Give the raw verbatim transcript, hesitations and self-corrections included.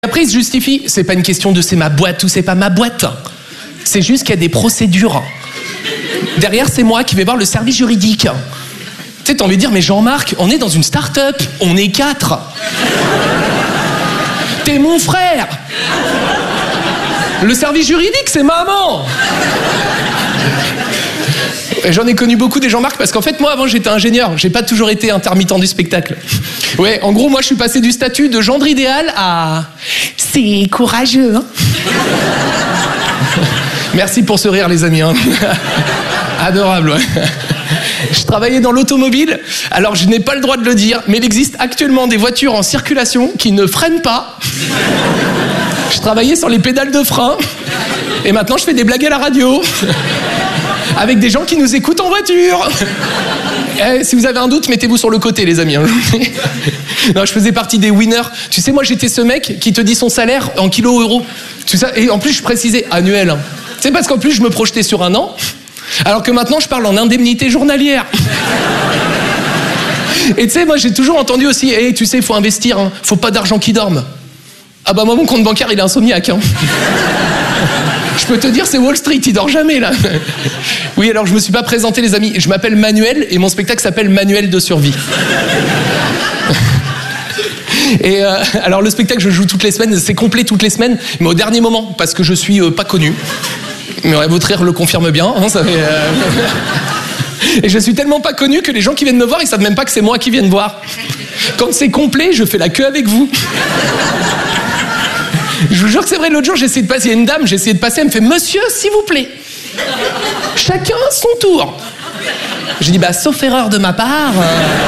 Après, il se justifie. C'est pas une question de c'est ma boîte ou c'est pas ma boîte. C'est juste qu'il y a des procédures. Derrière, c'est moi qui vais voir le service juridique. Tu sais, t'as envie de dire, mais Jean-Marc, on est dans une start-up, on est quatre. T'es mon frère. Le service juridique, c'est maman. Et j'en ai connu beaucoup des Jean-Marc parce qu'en fait, moi, avant, j'étais ingénieur. J'ai pas toujours été intermittent du spectacle. Ouais, en gros, moi, je suis passé du statut de gendre idéal à... C'est courageux, hein. Merci pour ce rire, les amis. Hein. Adorable, ouais. Je travaillais dans l'automobile, alors je n'ai pas le droit de le dire, mais il existe actuellement des voitures en circulation qui ne freinent pas. Je travaillais sur les pédales de frein, et maintenant je fais des blagues à la radio, avec des gens qui nous écoutent en voiture. Eh, si vous avez un doute, mettez-vous sur le côté, les amis. Hein. Non, je faisais partie des winners. Tu sais, moi j'étais ce mec qui te dit son salaire en kilos euros. Tu sais, et en plus je précisais annuel. Hein. Tu sais, parce qu'en plus je me projetais sur un an. Alors que maintenant, je parle en indemnité journalière. Et tu sais, moi, j'ai toujours entendu aussi, hey, tu sais, il faut investir, hein. Faut pas d'argent qui dorme. Ah bah moi, mon compte bancaire, il est insomniaque. Hein. Je peux te dire, c'est Wall Street, il dort jamais, là. Oui, alors je me suis pas présenté, les amis. Je m'appelle Manuel, et mon spectacle s'appelle Manuel de survie. Et euh, alors, le spectacle, je joue toutes les semaines, c'est complet toutes les semaines, mais au dernier moment, parce que je suis euh, pas connu. Mais ouais, votre rire le confirme bien, hein, ça fait, euh... Et je suis tellement pas connu que les gens qui viennent me voir, ils savent même pas que c'est moi qui viens de voir. Quand c'est complet, je fais la queue avec vous. Je vous jure que c'est vrai, l'autre jour, j'ai essayé de passer, il y a une dame, j'ai essayé de passer, elle me fait « Monsieur, s'il vous plaît, chacun son tour ». J'ai dit « Bah, sauf erreur de ma part... Euh... »